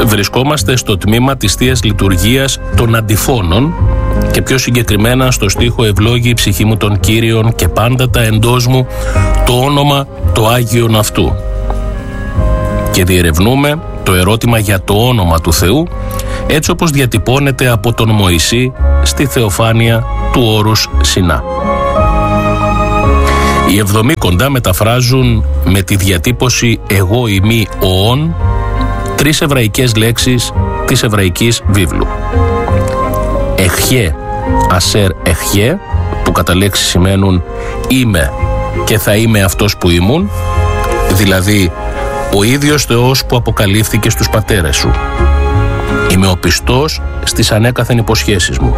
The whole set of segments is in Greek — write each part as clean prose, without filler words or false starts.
βρισκόμαστε στο τμήμα της Θείας Λειτουργίας των Αντιφώνων και πιο συγκεκριμένα στο στίχο «Ευλόγη η ψυχή μου των Κύριων και πάντα τα εντός μου το όνομα το Άγιον αυτού». Και διερευνούμε το ερώτημα για το όνομα του Θεού έτσι όπως διατυπώνεται από τον Μωυσή στη θεοφάνεια του όρους Σινά. Οι 70 κοντά μεταφράζουν με τη διατύπωση «εγώ ημί οόν» 3 εβραϊκές λέξεις της εβραϊκής βίβλου. Εχιέ, ασέρ εχιέ, που κατά λέξη σημαίνουν «είμαι και θα είμαι αυτός που ήμουν», δηλαδή ο ίδιος Θεός που αποκαλύφθηκε στους πατέρες σου. Είμαι ο πιστός στις ανέκαθεν υποσχέσεις μου.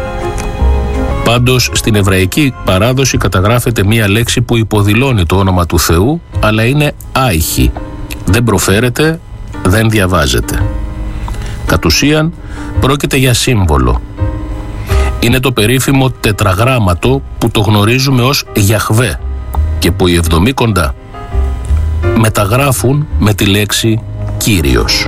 Πάντως στην εβραϊκή παράδοση καταγράφεται μία λέξη που υποδηλώνει το όνομα του Θεού, αλλά είναι άϊχη. Δεν προφέρεται, δεν διαβάζεται. Κατ' ουσίαν πρόκειται για σύμβολο. Είναι το περίφημο τετραγράμματο που το γνωρίζουμε ως Γιαχβέ και που οι 70 κοντά μεταγράφουν με τη λέξη Κύριος.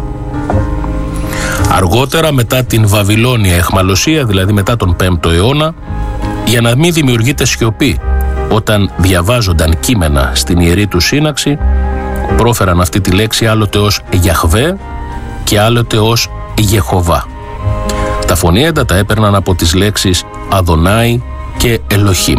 Αργότερα, μετά την Βαβυλώνια αιχμαλωσία, δηλαδή μετά τον 5ο αιώνα, για να μην δημιουργείται σιωπή όταν διαβάζονταν κείμενα στην Ιερή του Σύναξη, πρόφεραν αυτή τη λέξη άλλοτε ως Γιαχβέ και άλλοτε ως Γεχοβά. Τα φωνήεντα τα έπαιρναν από τις λέξεις Αδονάη και Ελοχήμ.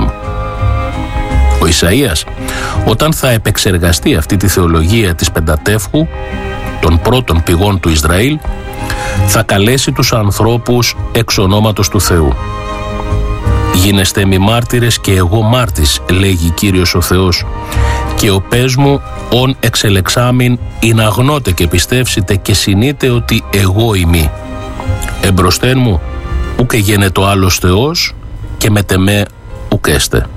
Ο Ισαΐας, όταν θα επεξεργαστεί αυτή τη θεολογία της Πεντατεύχου, των πρώτων πηγών του Ισραήλ, θα καλέσει τους ανθρώπους εξ ονόματος του Θεού. «Γίνεστε μη μάρτυρες και εγώ μάρτης», λέγει Κύριος ο Θεός, «και ο πες μου ον εξελεξάμην ειν αγνώτε και πιστεύσετε και συνείτε ότι εγώ ημί. Εμπροσθέν μου ουκ εγένετο άλλος Θεός και μετεμέ ουκ έστε».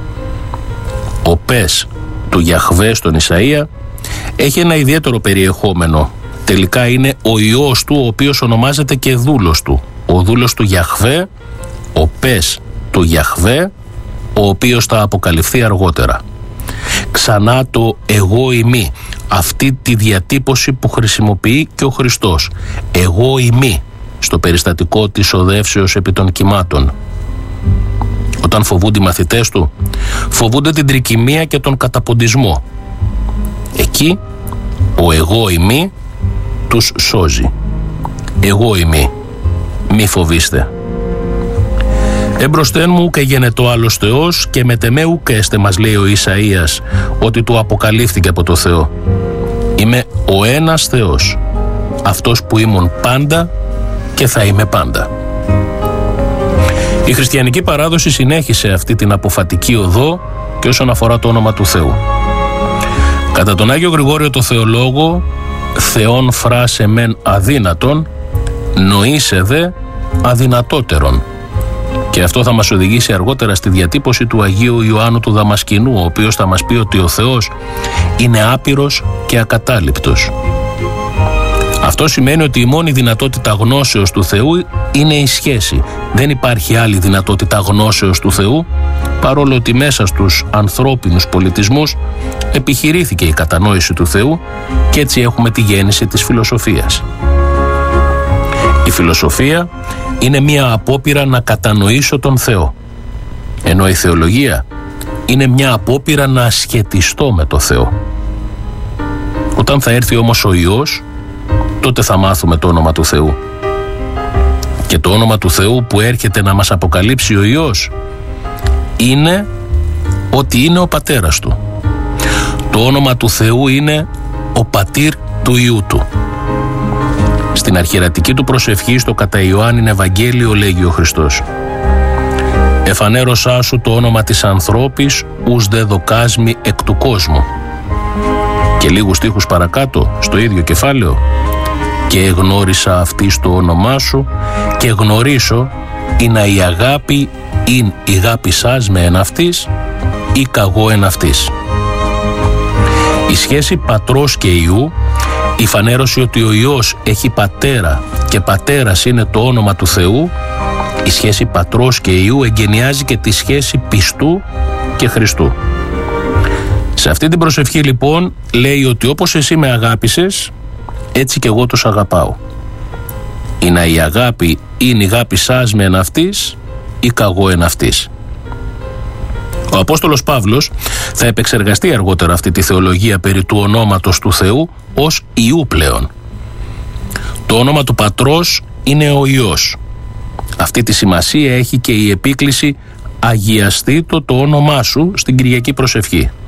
Ο πες του Γιαχβέ στον Ισαΐα έχει ένα ιδιαίτερο περιεχόμενο. Τελικά είναι ο Υιός του, ο οποίος ονομάζεται και δούλος του. Ο δούλος του Γιαχβέ, ο πες του Γιαχβέ, ο οποίος θα αποκαλυφθεί αργότερα. Ξανά το εγώ ημί, αυτή τη διατύπωση που χρησιμοποιεί και ο Χριστός. Εγώ ημί, στο περιστατικό της οδεύσεως επί των κυμάτων. Όταν φοβούνται οι μαθητές του, φοβούνται την τρικυμία και τον καταποντισμό. Εκεί ο εγώ ημί τους σώζει. Εγώ ημί, μη φοβήστε. Εμπροσθέν μου και γενετό άλλος Θεός και μετεμέ ουκ έστε, μας λέει ο Ισαΐας, ότι του αποκαλύφθηκε από το Θεό. Είμαι ο ένας Θεός, αυτός που ήμουν πάντα και θα είμαι πάντα. Η χριστιανική παράδοση συνέχισε αυτή την αποφατική οδό και όσον αφορά το όνομα του Θεού. Κατά τον Άγιο Γρηγόριο το Θεολόγο, Θεόν φράσε μεν αδύνατον, νοήσε δε αδυνατότερον. Και αυτό θα μας οδηγήσει αργότερα στη διατύπωση του Αγίου Ιωάννου του Δαμασκηνού, ο οποίος θα μας πει ότι ο Θεός είναι άπειρος και ακατάληπτος. Αυτό σημαίνει ότι η μόνη δυνατότητα γνώσεως του Θεού είναι η σχέση. Δεν υπάρχει άλλη δυνατότητα γνώσεως του Θεού, παρόλο ότι μέσα στους ανθρώπινους πολιτισμούς επιχειρήθηκε η κατανόηση του Θεού και έτσι έχουμε τη γέννηση της φιλοσοφίας. Η φιλοσοφία είναι μια απόπειρα να κατανοήσω τον Θεό, ενώ η θεολογία είναι μια απόπειρα να ασχετιστώ με το Θεό. Όταν θα έρθει όμως ο Υιός, τότε θα μάθουμε το όνομα του Θεού. Και το όνομα του Θεού που έρχεται να μας αποκαλύψει ο Υιός είναι ότι είναι ο πατέρας του. Το όνομα του Θεού είναι ο πατήρ του Υιού του. Στην αρχιερατική του προσευχή στο κατά Ιωάννην Ευαγγέλιο λέγει ο Χριστός: «Εφανέρωσά σου το όνομα της ανθρώπης ους δε δοκάσμη εκ του κόσμου». Και λίγους στίχους παρακάτω στο ίδιο κεφάλαιο: «Και εγνώρισα αυτή το όνομά σου και γνωρίσω είναι η αγάπη ειν η αγάπη σας με εν αυτής ή καγώ εν αυτής». Η σχέση πατρός και Υιού, η φανέρωση ότι ο Υιός έχει πατέρα και πατέρας είναι το όνομα του Θεού, η σχέση πατρός και Υιού εγκαινιάζει και τη σχέση πιστού και Χριστού. Σε αυτή την προσευχή λοιπόν λέει ότι όπως εσύ με αγάπησες, έτσι κι εγώ τους αγαπάω. Είναι η αγάπη είναι η αγάπη σας με εναυτής ή καγώ εναυτής. Ο Απόστολος Παύλος θα επεξεργαστεί αργότερα αυτή τη θεολογία περί του ονόματος του Θεού ως Υιού πλέον. Το όνομα του Πατρός είναι ο Υιός. Αυτή τη σημασία έχει και η επίκληση «Αγιαστήτω το όνομά σου» στην Κυριακή προσευχή.